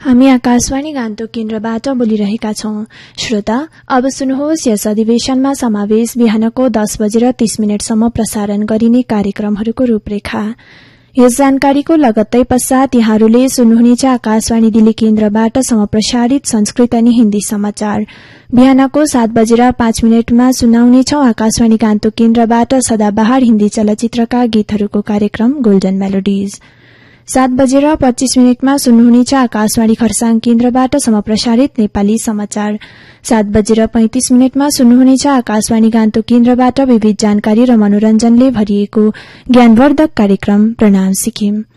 हामी आकाशवाणी गान्तोक केन्द्रबाट बोलिरहेका छौं। श्रोता, अब सुन्नुहोस् यस अधिवेशनमा समावेश बिहानको 10:30 प्रसारण गरिने कार्यक्रमहरूको रूपरेखा। यस जानकारीको लगत्तै पश्चात यहाँहरूले सुन्नुहुनेछ आकाशवाणी दिल्ली केन्द्रबाट समप्रसारित संस्कृत अनि हिन्दी समाचार। बिहानको 7:05 सुनाउनेछौ आकाशवाणी गान्तोक केन्द्रबाट सदाबहार हिन्दी चलचित्रका गीतहरूको कार्यक्रम गोल्डन मेलोडीज। 7:25 सुन्नुहुनेछ आकाशवाणी खरसाङ केन्द्रबाट समप्रसारित नेपाली समाचार। 7:35 सुन्नुहुनेछ आकाशवाणी गान्तोक केन्द्रबाट विविध जानकारी र मनोरञ्जनले भरिएको ज्ञानवर्धक कार्यक्रम प्रणाम सिक्किम।